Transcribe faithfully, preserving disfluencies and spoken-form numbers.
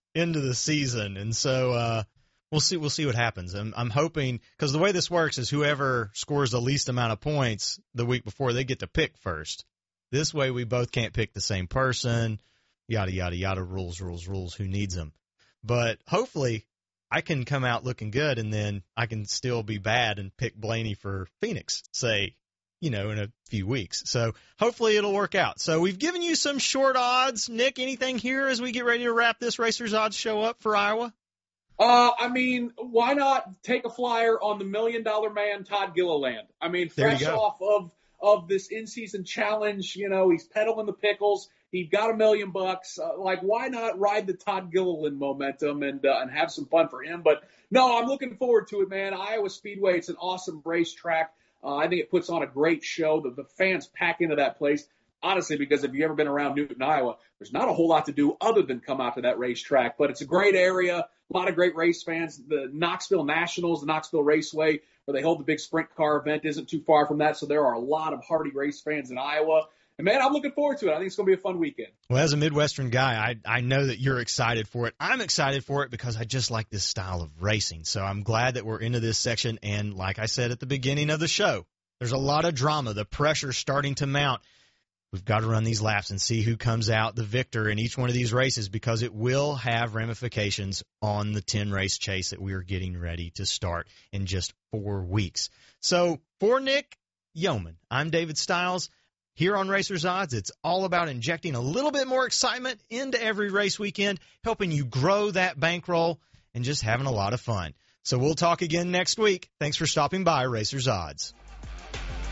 into the season. And so uh, we'll see we'll see what happens. I'm, I'm hoping, because the way this works is whoever scores the least amount of points the week before, they get to pick first. This way we both can't pick the same person, yada, yada, yada, rules, rules, rules, who needs them. But hopefully I can come out looking good, and then I can still be bad and pick Blaney for Phoenix, say, you know, in a few weeks. So hopefully it'll work out. So we've given you some short odds. Nick, anything here as we get ready to wrap this Racers Odds show up for Iowa? Uh, I mean, why not take a flyer on the Million Dollar Man, Todd Gilliland? I mean, fresh off of, of this in-season challenge, you know, he's peddling the pickles. He got a million bucks. Uh, like, why not ride the Todd Gilliland momentum and uh, and have some fun for him? But, no, I'm looking forward to it, man. Iowa Speedway, it's an awesome racetrack. Uh, I think it puts on a great show. The, the fans pack into that place. Honestly, because if you've ever been around Newton, Iowa, there's not a whole lot to do other than come out to that racetrack. But it's a great area, a lot of great race fans. The Knoxville Nationals, the Knoxville Raceway, where they hold the big sprint car event, isn't too far from that. So there are a lot of hardy race fans in Iowa. And, man, I'm looking forward to it. I think it's going to be a fun weekend. Well, as a Midwestern guy, I I know that you're excited for it. I'm excited for it because I just like this style of racing. So I'm glad that we're into this section. And like I said at the beginning of the show, there's a lot of drama. The pressure's starting to mount. We've got to run these laps and see who comes out the victor in each one of these races, because it will have ramifications on the ten-race chase that we are getting ready to start in just four weeks. So for Nick Yeoman, I'm David Stiles. Here on Racers Odds, it's all about injecting a little bit more excitement into every race weekend, helping you grow that bankroll, and just having a lot of fun. So we'll talk again next week. Thanks for stopping by Racers Odds.